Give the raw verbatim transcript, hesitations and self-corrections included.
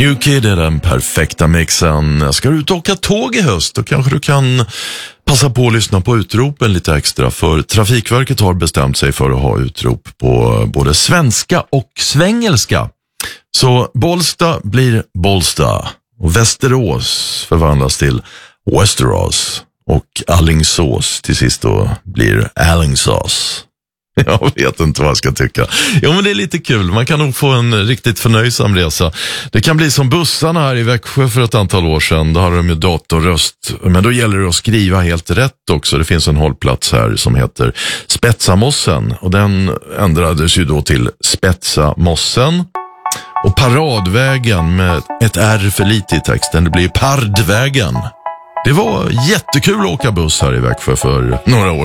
New Kid är den perfekta mixen. Ska du ut och åka tåg i höst, då kanske du kan passa på att lyssna på utropen lite extra, för Trafikverket har bestämt sig för att ha utrop på både svenska och svengelska. Så Bollsta blir Bollsta och Västerås förvandlas till Westeros och Alingsås till sist då blir Alingsås. Jag vet inte vad jag ska tycka. Jo, men det är lite kul. Man kan nog få en riktigt förnöjsam resa. Det kan bli som bussarna här i Växjö för ett antal år sedan. Då har de ju datorröst. Men då gäller det att skriva helt rätt också. Det finns en hållplats här som heter Spetsamossen. Och den ändrades ju då till Spetsamossen. Och Paradvägen med ett R för lite i texten. Det blir Pardvägen. Det var jättekul att åka buss här i Växjö för några år.